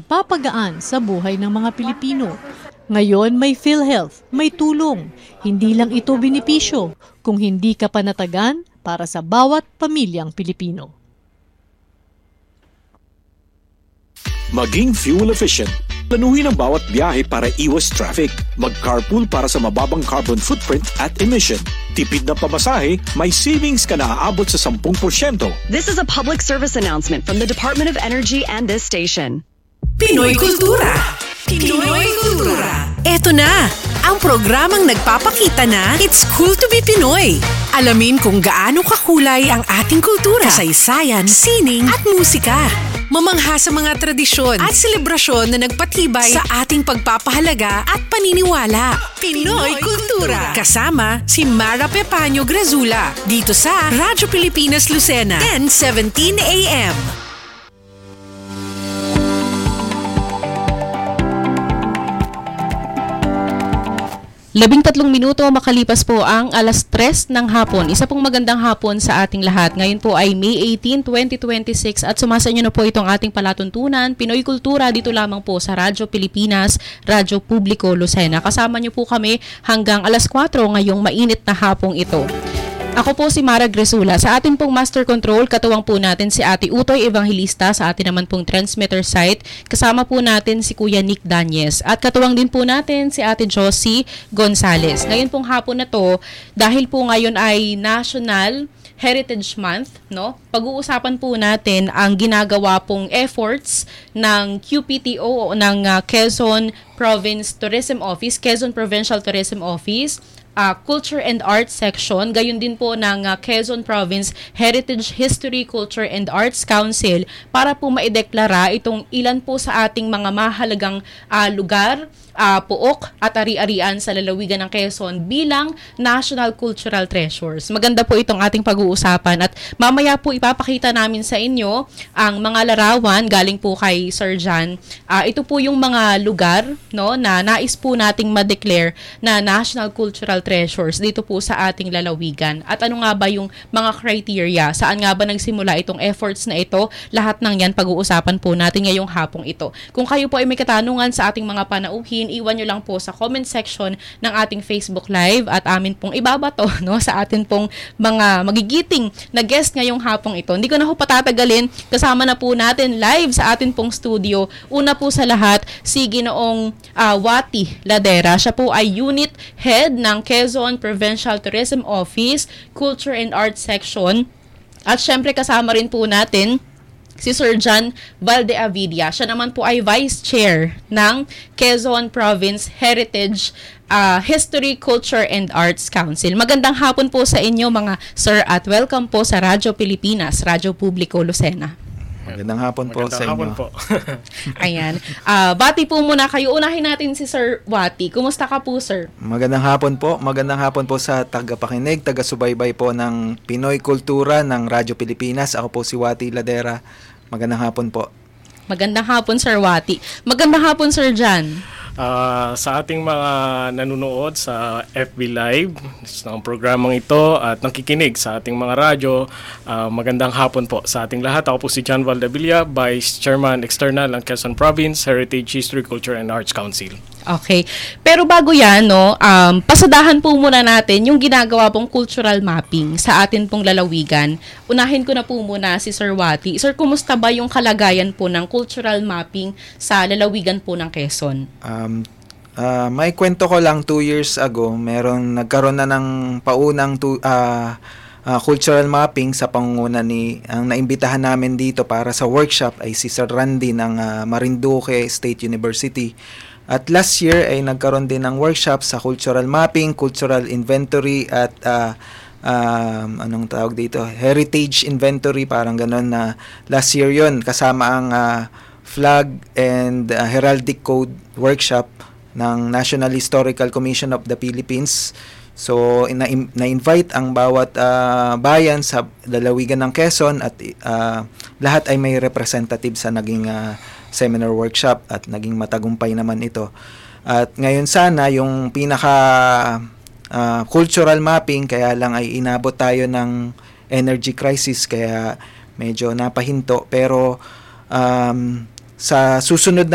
nagpapagaan sa buhay ng mga Pilipino. Ngayon may PhilHealth, may tulong. Hindi lang ito benepisyo, kung hindi kapanatagan para sa bawat pamilyang Pilipino. Maging fuel efficient. Planuhin ang bawat biyahe para iwas traffic. Mag-carpool para sa mababang carbon footprint at emission. Tipid na pamasahe, may savings ka na aabot sa 10%. This is a public service announcement from the Department of Energy and this station. Pinoy Kultura. Pinoy Kultura. Eto na, ang programang nagpapakita na it's cool to be Pinoy. Alamin kung gaano kakulay ang ating kultura, kasaysayan, sining at musika. Mamangha sa mga tradisyon at selebrasyon na nagpatibay sa ating pagpapahalaga at paniniwala. Pinoy Kultura. Kasama si Mara Pepaño Grazula dito sa Radyo Pilipinas Lucena, 10:17 AM. 13 minuto makalipas po ang 3:00 ng hapon. Isa pong magandang hapon sa ating lahat. Ngayon po ay May 18, 2026 at sumasa inyo na po itong ating palatuntunan, Pinoy Kultura, dito lamang po sa Radyo Pilipinas, Radyo Publiko Lucena. Kasama niyo po kami hanggang 4:00 ngayong mainit na hapong ito. Ako po si Mara Grazula. Sa ating pong Master Control, katuwang po natin si Ate Utoy Evangelista, sa atin naman pong transmitter site. Kasama po natin si Kuya Nick Danyes. At katuwang din po natin si Ate Josie Gonzales. Ngayon pong hapon na to, dahil po ngayon ay National Heritage Month, no? Pag-uusapan po natin ang ginagawa pong efforts ng QPTO o ng Quezon Province Tourism Office, Quezon Provincial Tourism Office, Culture and Arts Section, gayon din po ng Quezon Province Heritage History, Culture and Arts Council para po maideklara itong ilan po sa ating mga mahalagang lugar, puok at ari-arian sa lalawigan ng Quezon bilang National Cultural Treasures. Maganda po itong ating pag-uusapan at mamaya po ipapakita namin sa inyo ang mga larawan galing po kay Sir John. Ito po yung mga lugar, no, na nais po nating ma-declare na National Cultural Treasures dito po sa ating lalawigan. At ano nga ba yung mga criteria? Saan nga ba nagsimula itong efforts na ito? Lahat ng yan pag-uusapan po natin ngayong hapong ito. Kung kayo po ay may katanungan sa ating mga panauhin, iwan nyo lang po sa comment section ng ating Facebook Live at amin pong ibabato, no, sa atin pong mga magigiting na guest ngayong hapong ito. Hindi ko na po patatagalin, kasama na po natin live sa atin pong studio. Una po sa lahat, si Ginoong Wati Ladera. Siya po ay Unit Head ng Quezon Provincial Tourism Office, Culture and Arts Section. At syempre kasama rin po natin si Sir John Valdeavidia. Siya naman po ay Vice Chair ng Quezon Province Heritage History, Culture and Arts Council. Magandang hapon po sa inyo mga sir at welcome po sa Radyo Pilipinas, Radyo Publiko Lucena. Magandang hapon po sa inyo. Magandang hapon po. Ayan. Bati po muna kayo. Unahin natin si Sir Wati. Kumusta ka po, sir? Magandang hapon po. Magandang hapon po sa tagapakinig, taga-subaybay po ng Pinoy Kultura ng Radyo Pilipinas. Ako po si Wati Ladera. Magandang hapon po. Magandang hapon, Sir Wati. Magandang hapon, Sir John. Sa ating mga nanonood sa FB Live ng programang ito at nakikinig sa ating mga radyo, magandang hapon po sa ating lahat. Ako po si John Valdeavilla, Vice Chairman External ng Quezon Province Heritage History, Culture and Arts Council. Okay. Pero bago yan, no, pasadahan po muna natin yung ginagawa pong cultural mapping sa atin pong lalawigan. Unahin ko na po muna si Sir Wati. Sir, kumusta ba yung kalagayan po ng cultural mapping sa lalawigan po ng Quezon? May kwento ko lang 2 years ago, nagkaroon na ng paunang cultural mapping sa pangunguna ang naimbitahan namin dito para sa workshop ay si Sir Randy ng Marinduque State University. At last year ay nagkaroon din ng workshop sa cultural mapping, cultural inventory at anong tawag dito, heritage inventory, parang ganon na last year yon, kasama ang flag and heraldic code workshop ng National Historical Commission of the Philippines. So na-invite ang bawat bayan sa lalawigan ng Quezon at lahat ay may representative sa naging seminar workshop at naging matagumpay naman ito. At ngayon sana yung pinaka cultural mapping, kaya lang ay inabot tayo ng energy crisis kaya medyo napahinto, pero sa susunod